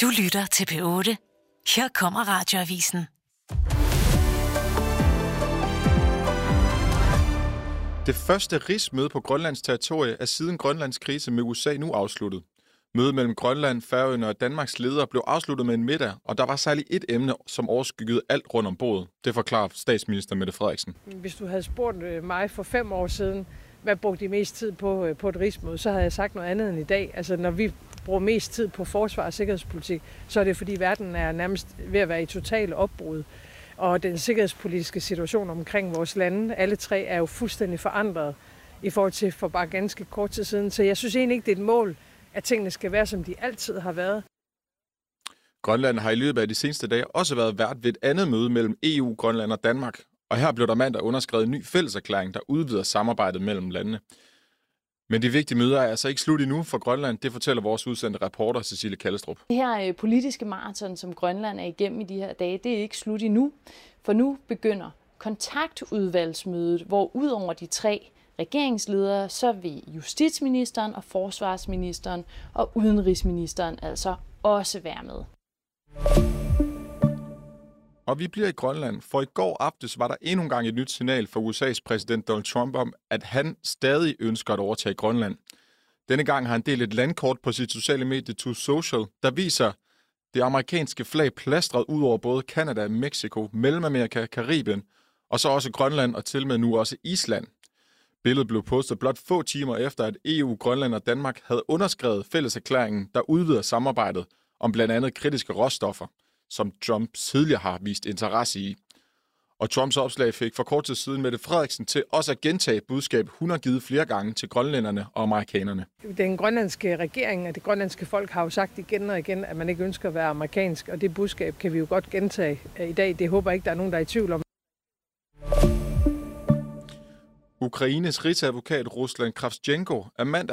Du lytter til P8. Her kommer Radioavisen. Det første rigsmøde på Grønlands territorie er siden Grønlands krise med USA nu afsluttet. Mødet mellem Grønland, Færøerne og Danmarks ledere blev afsluttet med en middag, og der var særligt et emne, som overskyggede alt rundt om bordet. Det forklarer statsminister Mette Frederiksen. Hvis du havde spurgt mig for 5 år siden, hvad brugte de mest tid på et rigsmøde, så havde jeg sagt noget andet end i dag. Altså når vi bruger mest tid på forsvar og sikkerhedspolitik, så er det fordi verden er nærmest ved at være i total opbrud. Og den sikkerhedspolitiske situation omkring vores lande, alle tre, er jo fuldstændig forandret i forhold til for bare ganske kort tid siden. Så jeg synes egentlig ikke, det er et mål, at tingene skal være, som de altid har været. Grønland har i løbet af de seneste dage også været vært ved et andet møde mellem EU, Grønland og Danmark. Og her blev der mandag underskrevet en ny fælleserklæring, der udvider samarbejdet mellem landene. Men de vigtige møder er altså ikke slut endnu for Grønland. Det fortæller vores udsendte reporter Cecilie Kallestrup. Det her politiske maraton, som Grønland er igennem i de her dage, det er ikke slut endnu. For nu begynder kontaktudvalgsmødet, hvor ud over de 3 regeringsledere, så vil justitsministeren og forsvarsministeren og udenrigsministeren altså også være med. Og vi bliver i Grønland, for i går aftes var der endnu en gang et nyt signal fra USA's præsident Donald Trump om, at han stadig ønsker at overtage Grønland. Denne gang har han delt et landkort på sit sociale medie Truth Social, der viser det amerikanske flag plastret ud over både Canada, Mexico, Mellemamerika, Karibien og så også Grønland og til med nu også Island. Billedet blev postet blot få timer efter, at EU, Grønland og Danmark havde underskrevet fælleserklæringen, der udvider samarbejdet om blandt andet kritiske råstoffer, som Trump tidligere har vist interesse i. Og Trumps opslag fik for kort tid siden Mette Frederiksen til også at gentage budskab, hun har givet flere gange til grønlænderne og amerikanerne. Den grønlandske regering og det grønlandske folk har jo sagt igen og igen, at man ikke ønsker at være amerikansk, og det budskab kan vi jo godt gentage i dag. Det håber jeg ikke, der er nogen, der er i tvivl om. Ukraines rigsadvokat Ruslan Kravchenko er mandag